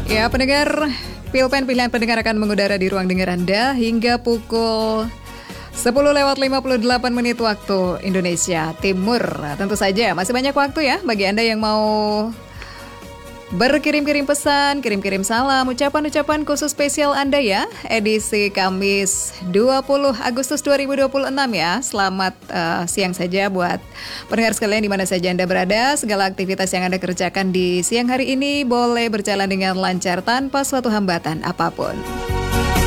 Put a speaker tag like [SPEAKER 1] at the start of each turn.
[SPEAKER 1] Ya, pendengar, Pilpen pilihan pendengar akan mengudara di ruang dengar Anda hingga pukul 10:58 waktu Indonesia Timur. Tentu saja masih banyak waktu ya bagi Anda yang mau berkirim-kirim pesan, kirim-kirim salam, ucapan-ucapan khusus spesial Anda ya. Edisi Kamis 20 Agustus 2026 ya. Selamat siang saja buat pendengar sekalian di mana saja Anda berada. Segala aktivitas yang Anda kerjakan di siang hari ini boleh berjalan dengan lancar tanpa suatu hambatan apapun.